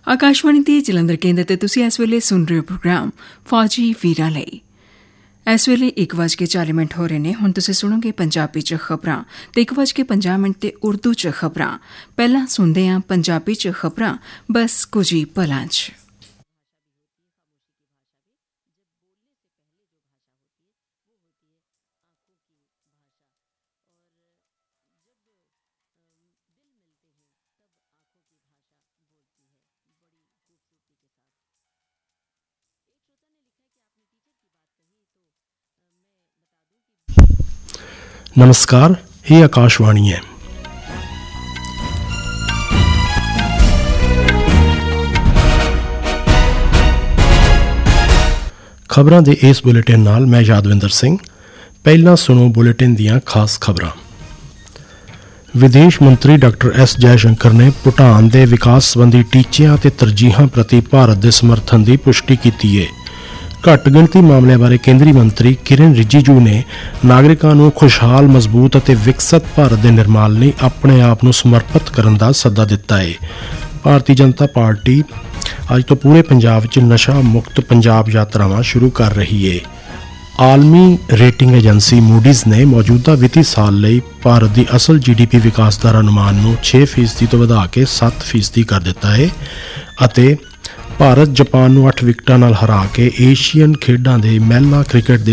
ਆਕਾਸ਼ਵਾਣੀ ਦੇ ਜਲੰਧਰ ਕੇਂਦਰ ਤੇ ਤੁਸੀਂ ਇਸ ਵੇਲੇ ਸੁਣ ਰਹੇ ਹੋ ਪ੍ਰੋਗਰਾਮ ਫੌਜੀ ਵੀਰਾਂ ਲਈ। ਇਸ ਵੇਲੇ 1:40 ਹੋ ਰਹੇ ਨੇ। ਹੁਣ ਤੁਸੀਂ ਸੁਣੋਗੇ ਪੰਜਾਬੀ 'ਚ ਖਬਰਾਂ ਤੇ 1:50 ਤੇ ਉਰਦੂ 'ਚ ਖਬਰਾਂ। ਪਹਿਲਾਂ ਸੁਣਦੇ ਹਾਂ ਪੰਜਾਬੀ 'ਚ ਖਬਰਾਂ, ਬਸ ਕੁਝ ਹੀ ਪਲਾਂ 'ਚ। नमस्कार, ये आकाशवाणी है। खबरां दे इस बुलेटिन नाल मैं यादविंदर सिंह। पहला सुनो बुलेटिन दियां खास खबरां। विदेश मंत्री डॉक्टर एस जयशंकर ने भूटान दे विकास संबंधी टीचियां ते तरजीहां प्रति भारत दे समर्थन की पुष्टि की है। घट गिणती मामलों बारे केंद्रीय मंत्री किरण रिजिजू ने नागरिकों को खुशहाल, मजबूत और विकसित भारत के निर्माण लिए अपने आप को समर्पित करने का सद्दा दिता है। भारतीय जनता पार्टी अज तो पूरे पंजाब च नशा मुक्त पंजाब यात्रावां शुरू कर रही है। आलमी रेटिंग एजेंसी मूडीज़ ने मौजूदा वित्ती साल लिए भारत की असल GDP विकास दर अनुमान को 6% तो बढ़ा के 7% कर दिता है ਅਤੇ ਭਾਰਤ ਜਾਪਾਨ ਨੂੰ 8 ਵਿਕਟਾਂ ਨਾਲ ਹਰਾ ਕੇ ਏਸ਼ੀਅਨ ਖੇਡਾਂ ਦੇ ਮਹਿਲਾ ਕ੍ਰਿਕਟ ਦੇ